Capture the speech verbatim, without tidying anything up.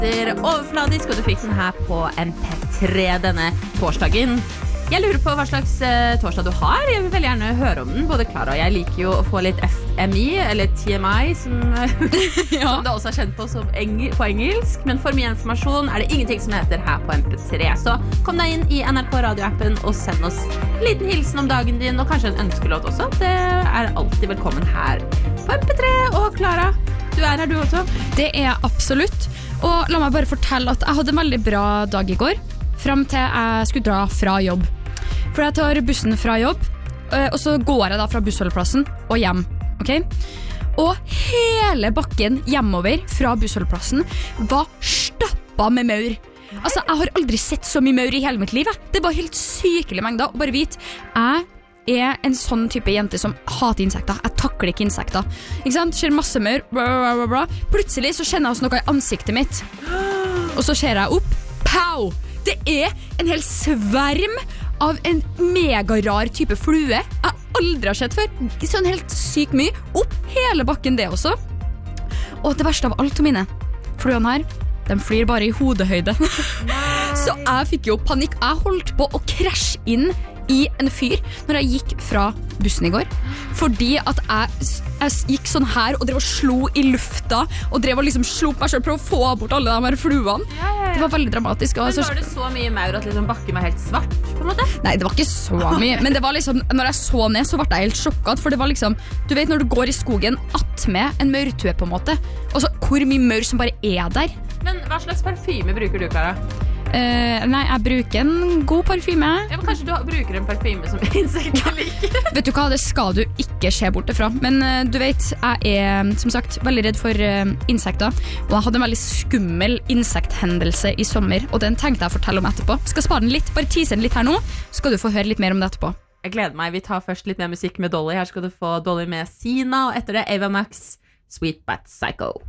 heter Overfladisk, og du fikk den her på M P tre denne torsdagen. Jeg lurer på hva slags uh, torsdag du har. Jeg vil veldig gjerne høre om den. Både Clara og jeg liker jo å få litt F M I, eller T M I, som, ja. som det også er kjent på som engel, på engelsk. Men for mye informasjon er det ingenting som heter her på M P tre. Så kom deg inn i N R K radioappen og send oss en liten hilsen om dagen din, og kanskje en ønskelåt også. Det er alltid velkommen her på M P tre. Og Clara, du er her du også. Det er absolutt. Og la meg bare fortelle at jeg hadde en veldig bra dag i går, frem til jeg skulle dra fra jobb. For jeg tar bussen fra jobb, og så går jeg da fra bussholdeplassen og hjem, ok? Og hele bakken hjemover fra bussholdeplassen var stappet med maur. Altså, jeg har aldri sett så mye maur i hele mitt liv. Det var helt sykelig mengder. Og bare vit, jeg er en sånn type jente som hater insekter. Jeg takler ikke insekter. Ikke sant? Skjer masse maur. Bla, bla, bla, bla. Plutselig så kjenner jeg også noe i ansiktet mitt. Og så ser jeg opp. Pow! Det er en hel sverm av en megarar type flue jeg aldri har sett før. Sånn helt sykt mye. Opp hele bakken det også. Og det verste av alt, mine fluene her, de flyr bare i hodehøyde. Så jeg fikk jo panikk. Jeg holdt på å krasje inn i en fyr når jeg gikk fra bussen i går, fordi at jeg, jeg gikk sånn her og drev og slo i lufta og drev og liksom slo på meg selv for å få bort alle de her fluene. Ja, ja, ja. Det var veldig dramatisk. Men var det så mye maur at liksom bakken var helt svart på en måte? Nei, det var ikke så mye, men det var liksom, når jeg så ned så ble jeg helt sjokket, for det var liksom, du vet når du går i skogen attmed en maurtue på en måte, og så hvor mye maur som bare er der. Men hva slags parfyme bruker du, Clara? Uh, nei, jeg bruker en god parfyme. Ja, men kanskje du bruker en parfyme som insekter liker. Vet du hva, det skal du ikke se bort ifra. Men uh, du vet, jeg er som sagt veldig redd for uh, insekter. Og jeg hadde en veldig skummel insekthendelse i sommer, og den tenkte jeg å fortelle om etterpå. Skal spare den litt, bare tease den litt her nå, så skal du få høre litt mer om det etterpå. Jeg gleder meg, vi tar først litt mer musikk med Dolly. Her skal du få Dolly med Sina, og etter det Ava Max, Sweet But Psycho.